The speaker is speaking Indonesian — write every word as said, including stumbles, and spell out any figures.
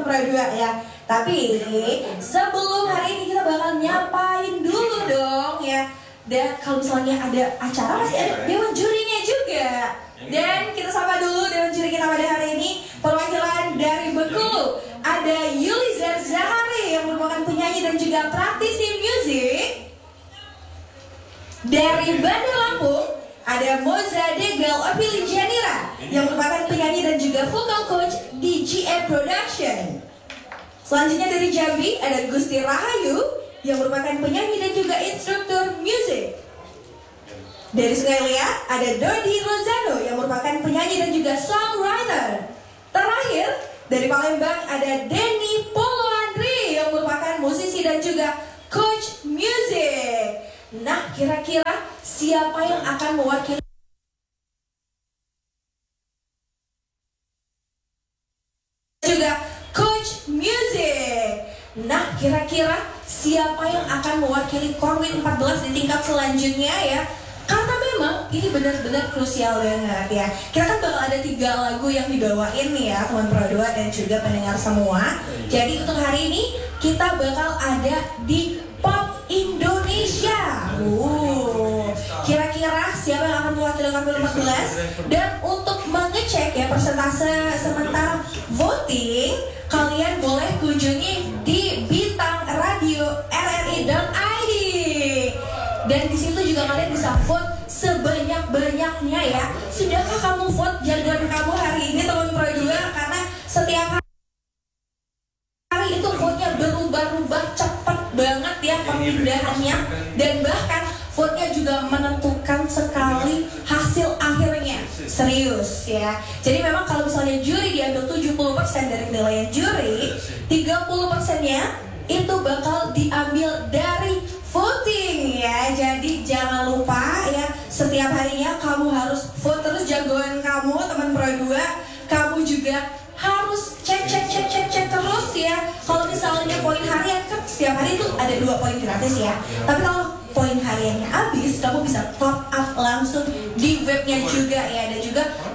Pro dua ya. Tapi sebelum hari ini kita bakal nyapain dulu dong ya. Dan kalau misalnya ada acara pasti ada dewan jurinya juga. Dan kita sapa dulu dewan juri kita pada hari ini. Perwakilan dari Bengkulu ada Yulizar Zahari yang merupakan penyanyi dan juga praktisi musik. Dari Bandar Lampung ada Moza Degal Opili Janira yang merupakan penyanyi dan juga vocal coach di G M Production. Selanjutnya dari Jambi ada Gusti Rahayu yang merupakan penyanyi dan juga instruktur musik. Dari Sungai Liat ada Dodi Rozano yang merupakan penyanyi dan juga songwriter. Terakhir dari Palembang ada Denny Polo Andri yang merupakan musisi dan juga coach music. Nah, kira-kira siapa yang akan mewakili juga coach music? Nah, kira-kira siapa yang akan mewakili Korwin empat belas di tingkat selanjutnya ya? Karena memang ini benar-benar krusial banget ya. Kita kan bakal ada tiga lagu yang dibawain nih ya teman Pro dua dan juga pendengar semua. Jadi untuk hari ini kita bakal ada di Pop Indonesia. Uh, kira-kira siapa yang akan mewakili Korwin empat belas? Dan untuk mengecek ya persentase sementara voting, kalian boleh kunjungi di bintang radio r r i dot i d. Dan di situ juga kalian bisa vote sebanyak-banyaknya ya. Sudahkah kamu vote jagoan kamu hari ini teman Pro dua? Karena setiap hari itu vote-nya berubah-ubah cepat banget ya pemindahannya. Dan bahkan vote-nya juga menentukan sekali hasil akhirnya. Serius ya. Jadi memang kalau misalnya juri diambil tujuh puluh persen dari penilaian juri, tiga puluh persennya itu bakal diambil dari voting ya. Jadi jangan lupa ya, setiap harinya kamu harus vote terus jagoan kamu teman Pro dua. Kamu juga harus cek cek cek cek cek terus ya. Kalau misalnya poin harian kan setiap hari itu ada dua poin gratis ya. Tapi kalau poin hariannya habis, kamu bisa top up langsung di webnya juga ya. Dan juga